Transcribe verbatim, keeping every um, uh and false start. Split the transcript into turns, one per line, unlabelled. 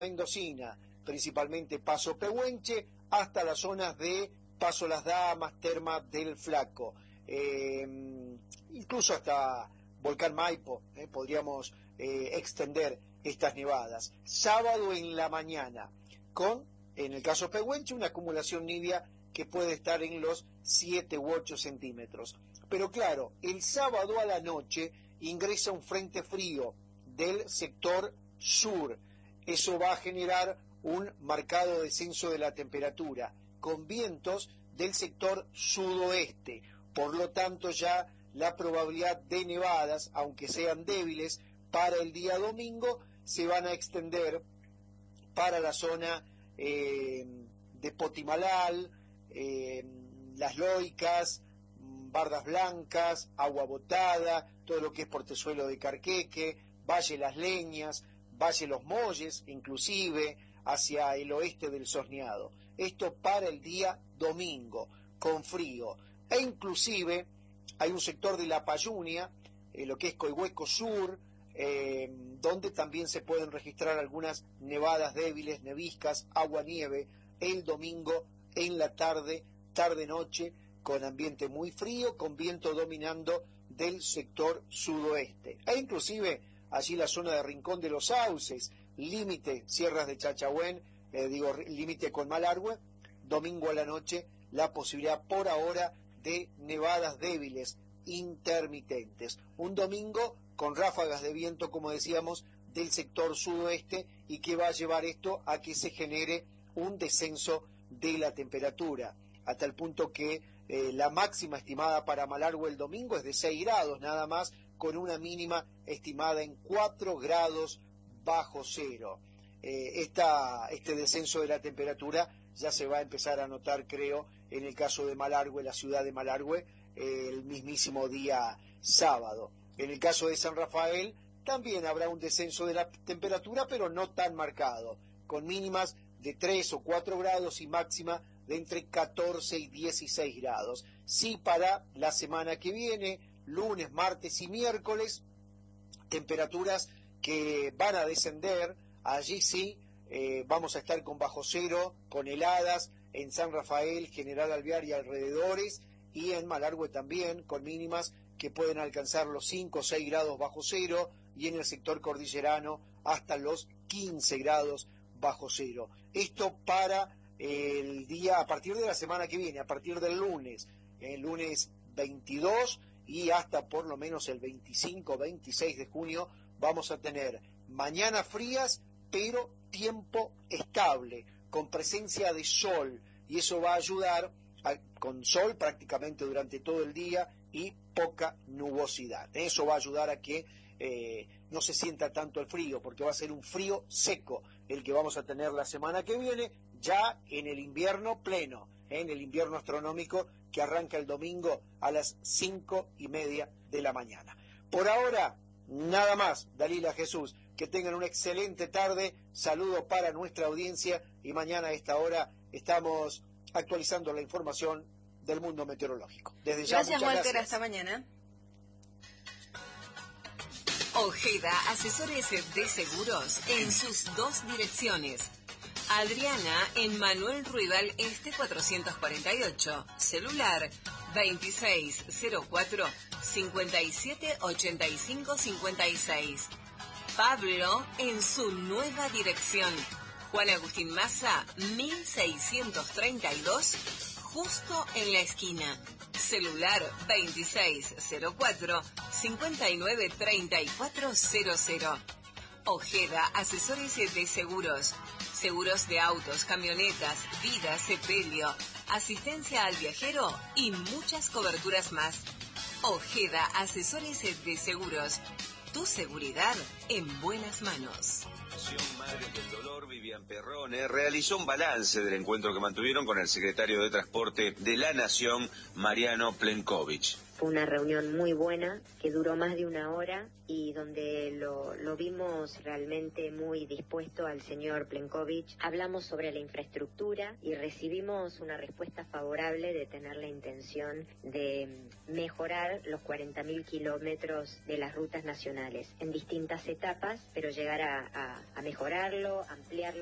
mendocina, principalmente Paso Pehuenche, hasta las zonas de Paso Las Damas, Terma del Flaco, eh, incluso hasta Volcán Maipo, eh, podríamos eh, extender estas nevadas. Sábado en la mañana, con, en el caso Pehuenche, una acumulación nibia que puede estar en los siete u ocho centímetros. Pero claro, el sábado a la noche ingresa un frente frío del sector sur. Eso va a generar un marcado descenso de la temperatura, con vientos del sector sudoeste. Por lo tanto, ya la probabilidad de nevadas, aunque sean débiles, para el día domingo, se van a extender para la zona eh, de Potimalal, eh, Las Loicas, Bardas Blancas, Agua Botada, todo lo que es Portezuelo de Carqueque, Valle Las Leñas, Valle Los Molles, inclusive hacia el oeste del Sosneado. Esto para el día domingo, con frío. E inclusive hay un sector de La Payunia, eh, lo que es Coihueco Sur, eh, donde también se pueden registrar algunas nevadas débiles, neviscas, agua-nieve, el domingo en la tarde, tarde-noche, con ambiente muy frío, con viento dominando del sector sudoeste. E inclusive allí la zona de Rincón de los Sauces, límite Sierras de Chachahuén, eh, digo, límite con Malargüe, domingo a la noche, la posibilidad por ahora de nevadas débiles, intermitentes. Un domingo con ráfagas de viento, como decíamos, del sector sudoeste, y que va a llevar esto a que se genere un descenso de la temperatura, a tal punto que eh, la máxima estimada para Malargüe el domingo es de seis grados nada más, con una mínima estimada en cuatro grados bajo cero. Eh, esta, este descenso de la temperatura ya se va a empezar a notar, creo, en el caso de Malargüe, la ciudad de Malargüe, eh, el mismísimo día sábado. En el caso de San Rafael también habrá un descenso de la temperatura, pero no tan marcado, con mínimas de tres o cuatro grados y máxima de entre catorce y dieciséis grados. Sí, para la semana que viene, lunes, martes y miércoles, temperaturas que van a descender. Allí sí, eh, vamos a estar con bajo cero, con heladas en San Rafael, General Alvear y alrededores, y en Malargüe también, con mínimas que pueden alcanzar los cinco o seis grados bajo cero, y en el sector cordillerano hasta los quince grados bajo cero. Esto para el día, a partir de la semana que viene, a partir del lunes, el lunes veintidós y hasta por lo menos el veinticinco, veintiséis de junio, vamos a tener mañanas frías, pero tiempo estable, con presencia de sol, y eso va a ayudar a, con sol prácticamente durante todo el día y poca nubosidad. Eso va a ayudar a que eh, no se sienta tanto el frío, porque va a ser un frío seco el que vamos a tener la semana que viene, ya en el invierno pleno, en el invierno astronómico que arranca el domingo a las cinco y media de la mañana. Por ahora, nada más, Dalila, Jesús, que tengan una excelente tarde, saludo para nuestra audiencia, y mañana a esta hora estamos actualizando la información del mundo meteorológico. Desde ya,
gracias,
muchas
Walter,
gracias.
hasta mañana.
Ojeda, asesores de seguros en sus dos direcciones. Adriana en Manuel Ruibal Este cuatrocientos cuarenta y ocho, celular veintiséis cero cuatro, cincuenta y siete ochenta y cinco cincuenta y seis. Pablo en su nueva dirección, Juan Agustín Maza mil seiscientos treinta y dos, justo en la esquina, celular veintiséis cero cuatro, cincuenta y nueve treinta y cuatro cero cero. Ojeda, asesores de seguros. Seguros de autos, camionetas, vida, sepelio, asistencia al viajero y muchas coberturas más. Ojeda, asesores de seguros. Tu seguridad en buenas manos.
Madre del Dolor, Vivian
Perrone realizó un balance del encuentro que mantuvieron con el secretario de Transporte de la Nación, Mariano Plenković.
Fue una reunión muy buena, que duró más de una hora y donde lo, lo vimos realmente muy dispuesto al señor Plenković. Hablamos sobre la infraestructura y recibimos una respuesta favorable de tener la intención de mejorar los cuarenta mil kilómetros de las rutas nacionales en distintas etapas, pero llegar a, a, a mejorarlo, ampliarlo.